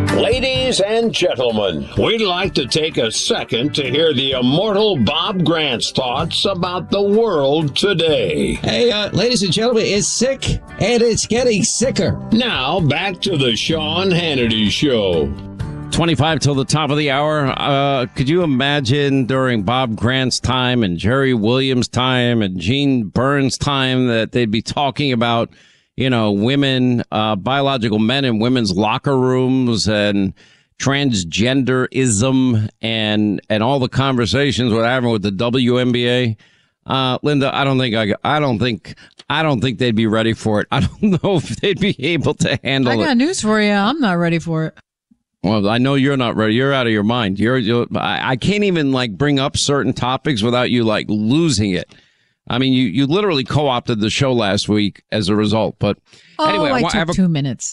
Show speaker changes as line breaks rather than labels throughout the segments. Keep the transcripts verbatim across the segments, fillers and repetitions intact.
Ladies and gentlemen, we'd like to take a second to hear the immortal Bob Grant's thoughts about the world today.
Hey, uh, ladies and gentlemen, it's sick, and it's getting sicker.
Now, back to the Sean Hannity Show.
twenty-five till the top of the hour. Uh, could you imagine during Bob Grant's time and Jerry Williams' time and Gene Burns' time that they'd be talking about, you know, women, uh, biological men in women's locker rooms and transgenderism and and all the conversations we're having with the W N B A? Uh, Linda, I don't think I, I don't think I don't think they'd be ready for it. I don't know if they'd be able to handle it.
I got news for you. I'm not ready for it.
Well, I know you're not ready. You're out of your mind. You're, you're I, I can't even like bring up certain topics without you like losing it. I mean, you, you literally co-opted the show last week as a result. But
oh,
anyway,
I,
I
took
have a,
two minutes.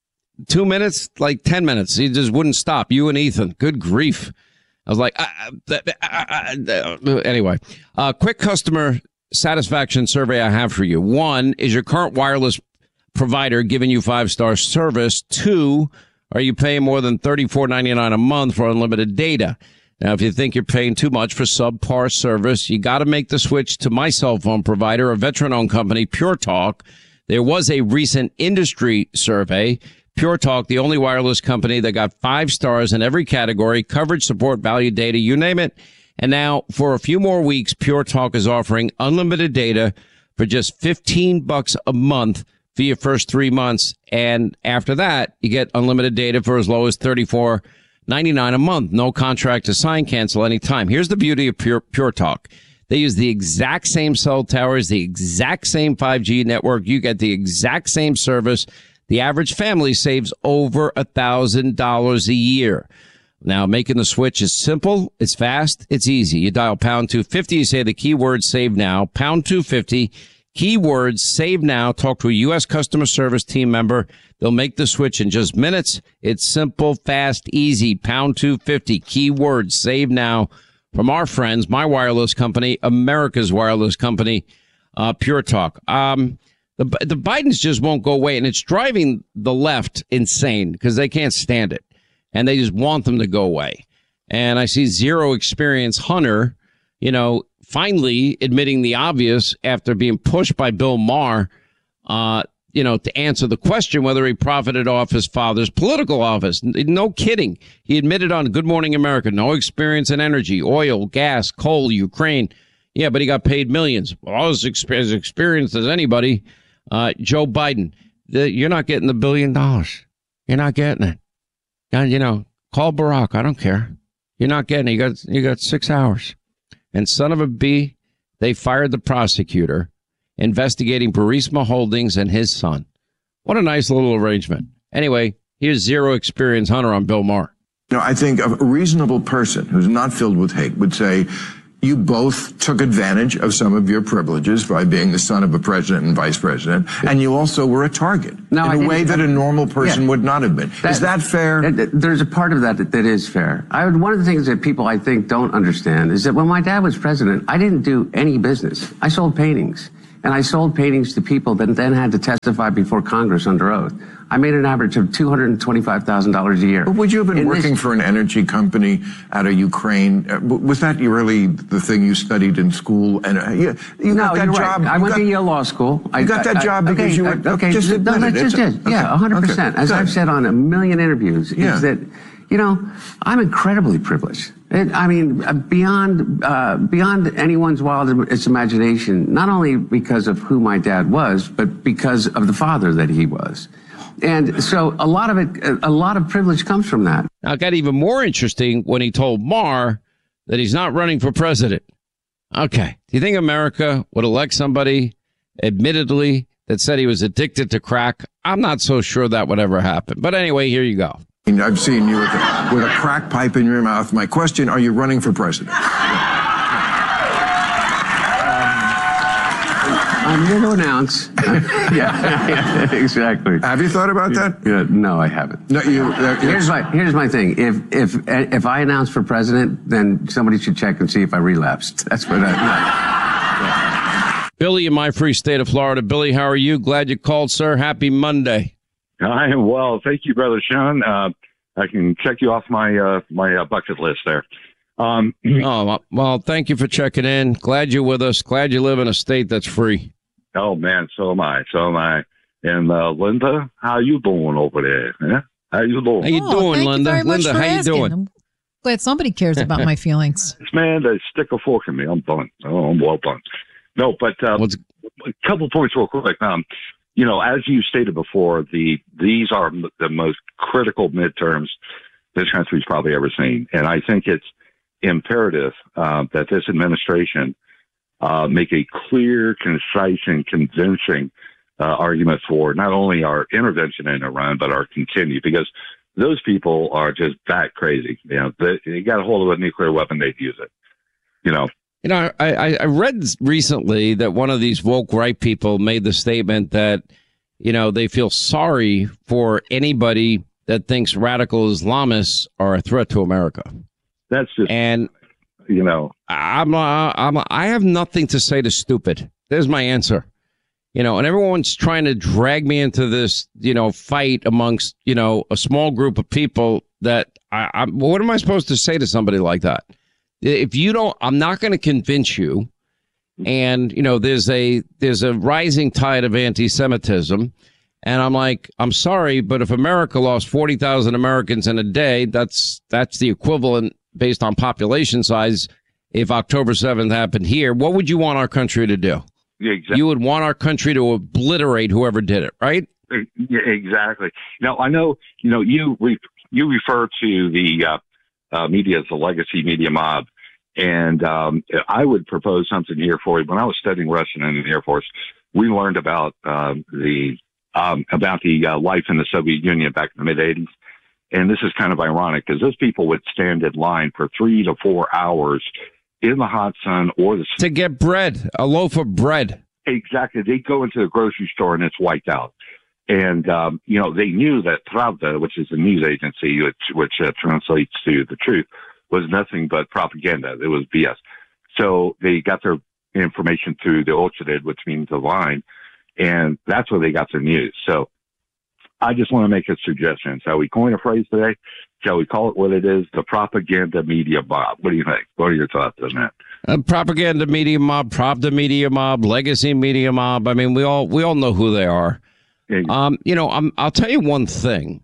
Two minutes, like ten minutes. He just wouldn't stop. You and Ethan. Good grief. I was like, uh, uh, uh, uh, anyway, uh, quick customer satisfaction survey I have for you. One, is your current wireless provider giving you five-star service? Two, are you paying more than thirty-four ninety-nine a month for unlimited data? Now, if you think you're paying too much for subpar service, you got to make the switch to my cell phone provider, a veteran-owned company, Pure Talk. There was a recent industry survey. Pure Talk, the only wireless company that got five stars in every category, coverage, support, value, data, you name it. And now, for a few more weeks, Pure Talk is offering unlimited data for just fifteen bucks a month for your first three months. And after that, you get unlimited data for as low as thirty-four ninety-nine a month. No contract to sign, cancel anytime. Here's the beauty of Pure, Pure Talk. They use the exact same cell towers, the exact same five G network. You get the exact same service. The average family saves over a thousand dollars a year. Now, making the switch is simple. It's fast. It's easy. You dial pound two fifty. You say the keyword save now. Pound two fifty. Keyword save now. Talk to a U S customer service team member. They'll make the switch in just minutes. It's simple, fast, easy. Pound two fifty. Keyword save now from our friends, my wireless company, America's wireless company, uh, Pure Talk. Um, the, the Bidens just won't go away, and it's driving the left insane because they can't stand it, and they just want them to go away. And I see Zero Experience Hunter, you know, finally admitting the obvious after being pushed by Bill Maher, uh, you know, to answer the question whether he profited off his father's political office. No kidding. He admitted on Good Morning America, no experience in energy, oil, gas, coal, Ukraine. Yeah, but he got paid millions. Well, as experienced as anybody. Uh, Joe Biden, the, you're not getting the billion dollars. You're not getting it. And, you know, call Barack. I don't care. You're not getting it. You got, you got six hours. And son of a B, they fired the prosecutor investigating Burisma Holdings and his son. What a nice little arrangement. Anyway, here's Zero Experience Hunter on Bill Maher.
You know, I think a reasonable person who's not filled with hate would say, you both took advantage of some of your privileges by being the son of a president and vice president, and you also were a target
no,
in
I
a way that a normal person yeah, would not have been. That, is that fair?
There's a part of that that, that is fair. I would, one of the things that people, I think, don't understand is that when my dad was president, I didn't do any business. I sold paintings, and I sold paintings to people that then had to testify before Congress under oath. I made an average of two hundred twenty-five thousand dollars a year.
But would you have been
In
working
this, for
an energy company out of Ukraine? Uh, was that really the thing you studied in school? And uh, you, you
no,
got that
you're
job.
Right. I went
got,
to Yale Law School.
You
I
got that
I,
job
I,
because
okay,
you were
okay.
just
no,
admitted
that's
it.
just it. Yeah, one hundred percent. Okay. As
Good.
I've said on a million interviews,
yeah.
is that, you know, I'm incredibly privileged. It, I mean, beyond uh, beyond anyone's wildest imagination, not only because of who my dad was, but because of the father that he was. And so a lot of it, a lot of privilege comes from that.
Now, it got even more interesting when he told Maher that he's not running for president. Okay. Do you think America would elect somebody, admittedly, that said he was addicted to crack? I'm not so sure that would ever happen. But anyway, here you go.
I've seen you with a, with a crack pipe in your mouth. My question, are you running for president?
I'm here to announce. yeah, yeah, exactly.
Have you thought about that?
Yeah, no, I haven't.
No, you. Uh,
here's my here's my thing. If if if I announce for president, then somebody should check and see if I relapsed. That's what I.
Yeah. Billy in my free state of Florida. Billy, how are you? Glad you called, sir. Happy Monday.
I am well. Thank you, Brother Sean. Uh, I can check you off my uh, my uh, bucket list there. Um,
oh, well, thank you for checking in. Glad you're with us. Glad you live in a state that's free.
Oh, man, so am I. So am I. And uh, Linda, how you doing over there? Yeah? How you doing?
How you
Oh,
doing,
thank
Linda?
You very much
Linda,
for
how
asking.
you doing?
I'm glad somebody cares about my feelings.
Man, they stick a fork in me. I'm done. Oh, I'm well done. No, but uh,
What's-
a couple points real quick. Um, you know, as you stated before, the these are the most critical midterms this country's probably ever seen. And I think it's imperative uh, that this administration uh, make a clear, concise, and convincing uh, argument for not only our intervention in Iran, but our continue, because those people are just that crazy. You know, they, they got a hold of a nuclear weapon, they'd use it. You know,
You know, I, I read recently that one of these woke right people made the statement that, you know, they feel sorry for anybody that thinks radical Islamists are a threat to America.
That's just,
and
you know,
I'm, uh, I'm, I have nothing to say to stupid. There's my answer. You know, and everyone's trying to drag me into this, you know, fight amongst, you know, a small group of people that I, I what am I supposed to say to somebody like that? If you don't, I'm not going to convince you. And, you know, there's a there's a rising tide of anti-Semitism. And I'm like, I'm sorry, but if America lost forty thousand Americans in a day, that's that's the equivalent based on population size. If October seventh happened here, what would you want our country to do?
Yeah, exactly.
You would want our country to obliterate whoever did it, right?
Yeah, exactly. Now, I know, you know, you re- you refer to the uh, uh, media as the legacy media mob. And um, I would propose something here for you. When I was studying Russian in the Air Force, we learned about um, the um, about the uh, life in the Soviet Union back in the mid eighties. And this is kind of ironic because those people would stand in line for three to four hours in the hot sun or the
to get bread, a loaf of bread.
Exactly. They go into the grocery store and it's wiped out. And, um, you know, they knew that Pravda, which is a news agency, which, which uh, translates to the truth, was nothing but propaganda. It was B S. So they got their information through the Ochred, which means the line, and that's where they got their news. So I just want to make a suggestion. Shall we coin a phrase today? Shall we call it what it is? The propaganda media mob. What do you think? What are your thoughts on that?
Uh, propaganda media mob, Pravda media mob, legacy media mob. I mean, we all we all know who they are. Um, you know, I'm, I'll tell you one thing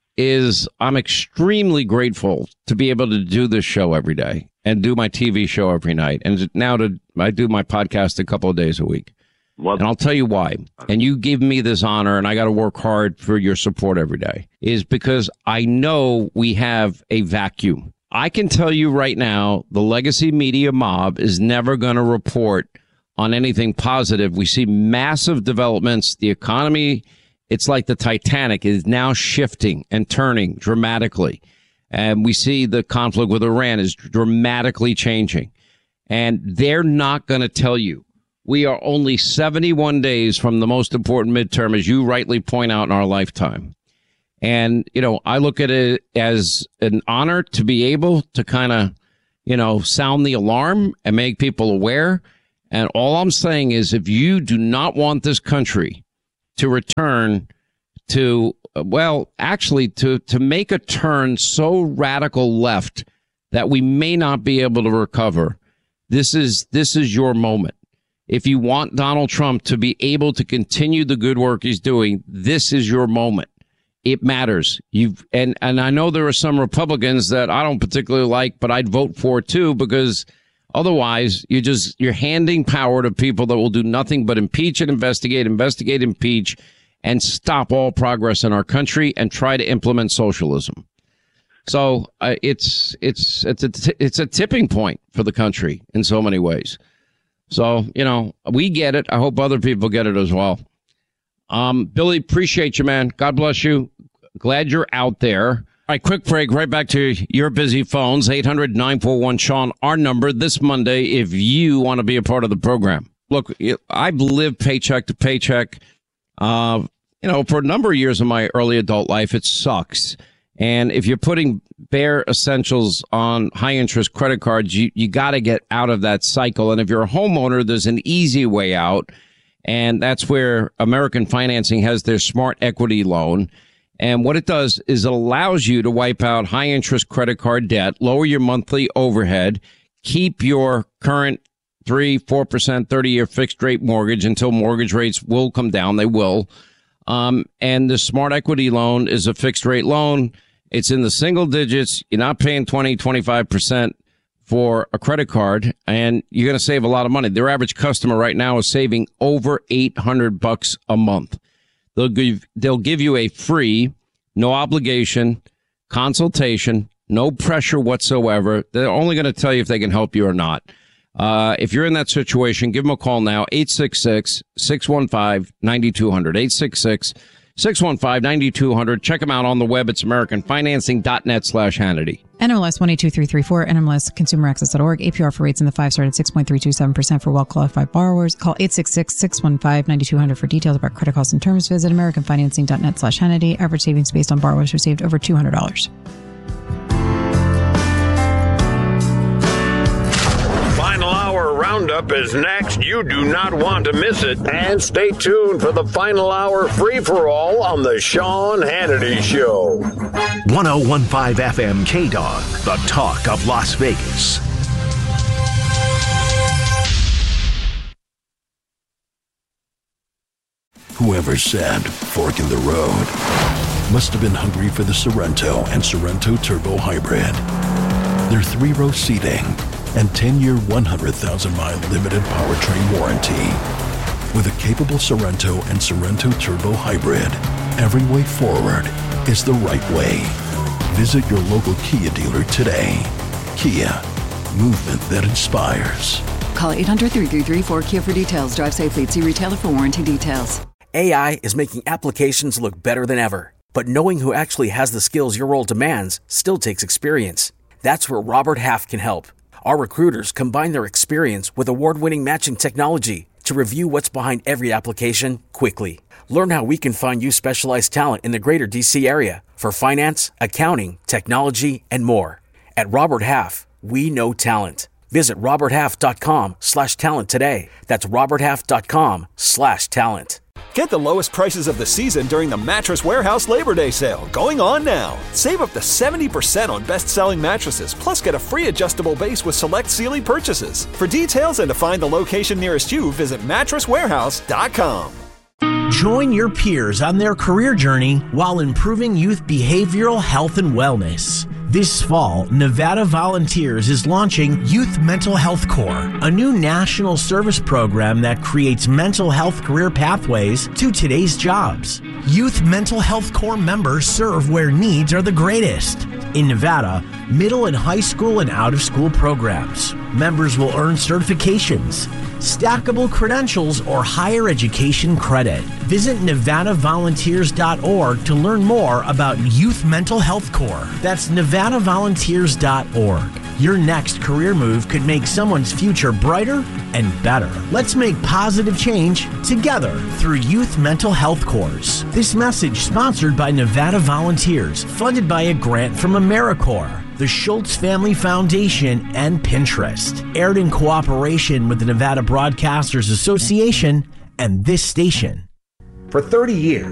is I'm extremely grateful to be able to do this show every day and do my T V show every night. And now to I do my podcast a couple of days a week. And I'll tell you why. And you give me this honor, and I got to work hard for your support every day, is because I know we have a vacuum. I can tell you right now, the legacy media mob is never going to report on anything positive. We see massive developments. The economy, it's like the Titanic, is now shifting and turning dramatically. And we see the conflict with Iran is dramatically changing. And they're not going to tell you. We are only seventy-one days from the most important midterm, as you rightly point out, in our lifetime. And, you know, I look at it as an honor to be able to kind of, you know, sound the alarm and make people aware. And all I'm saying is if you do not want this country to return to, well, actually to, to make a turn so radical left that we may not be able to recover, this is this is your moment. If you want Donald Trump to be able to continue the good work he's doing, this is your moment. It matters. You've and, and I know there are some Republicans that I don't particularly like, but I'd vote for too, because otherwise you just you're handing power to people that will do nothing but impeach and investigate, investigate, impeach, and stop all progress in our country and try to implement socialism. So uh, it's it's it's a t- it's a tipping point for the country in so many ways. So, you know, we get it. I hope other people get it as well. Um, Billy, appreciate you, man. God bless you. Glad you're out there. All right, quick break. Right back to your busy phones. eight hundred nine four one Sean, our number this Monday if you want to be a part of the program. Look, I've lived paycheck to paycheck. Uh, you know, for a number of years in my early adult life, it sucks. And if you're putting bare essentials on high interest credit cards, you, you got to get out of that cycle. And if you're a homeowner, there's an easy way out. And that's where American Financing has their smart equity loan. And what it does is it allows you to wipe out high interest credit card debt, lower your monthly overhead, keep your current three, four percent thirty year fixed rate mortgage until mortgage rates will come down. They will. Um, and the Smart Equity loan is a fixed rate loan. It's in the single digits. You're not paying twenty, twenty-five percent for a credit card, and you're going to save a lot of money. Their average customer right now is saving over eight hundred bucks a month. They'll give, they'll give you a free, no obligation consultation, no pressure whatsoever. They're only going to tell you if they can help you or not. Uh, if you're in that situation, give them a call now, eight six six, six one five, nine two zero zero, eight six six, six one five, nine two zero zero. Check them out on the web. It's americanfinancing.net slash Hannity.
N M L S one eight two three three four, N M L S consumer access dot org. A P R for rates in the five star at six point three two seven percent for well-qualified borrowers. Call eight six six, six one five, nine two zero zero for details about credit costs and terms. Visit americanfinancing.net slash Hannity. Average savings based on borrowers received over two hundred dollars.
Final Hour Roundup is next. You do not want to miss it. And stay tuned for the Final Hour free-for-all on the Sean Hannity Show.
one oh one point five F M K-Dog, the talk of Las Vegas.
Whoever said fork in the road must have been hungry for the Sorrento and Sorrento Turbo Hybrid. Their three-row seating and ten-year, one hundred thousand mile limited powertrain warranty. With a capable Sorrento and Sorrento Turbo Hybrid, every way forward is the right way. Visit your local Kia dealer today. Kia, movement that inspires.
Call eight hundred, three three three, four K I A for details. Drive safely at See retailer for warranty details.
A I is making applications look better than ever. But knowing who actually has the skills your role demands still takes experience. That's where Robert Half can help. Our recruiters combine their experience with award-winning matching technology to review what's behind every application quickly. Learn how we can find you specialized talent in the greater D C area for finance, accounting, technology, and more. At Robert Half, we know talent. Visit roberthalf.com slash talent today. That's roberthalf.com slash talent.
Get the lowest prices of the season during the Mattress Warehouse Labor Day sale, going on now. Save up to seventy percent on best-selling mattresses, plus get a free adjustable base with select Sealy purchases. For details and to find the location nearest you, visit mattress warehouse dot com.
Join your peers on their career journey while improving youth behavioral health and wellness. This fall, Nevada Volunteers is launching Youth Mental Health Corps, a new national service program that creates mental health career pathways to today's jobs. Youth Mental Health Corps members serve where needs are the greatest. In Nevada, middle and high school and out-of-school programs. Members will earn certifications, stackable credentials, or higher education credit. Visit nevada volunteers dot org to learn more about Youth Mental Health Corps. That's nevada volunteers dot org. Your next career move could make someone's future brighter and better. Let's make positive change together through Youth Mental Health Corps. This message sponsored by Nevada Volunteers, funded by a grant from AmeriCorps, the Schultz Family Foundation, and Pinterest. Aired in cooperation with the Nevada Broadcasters Association and this station.
For thirty years,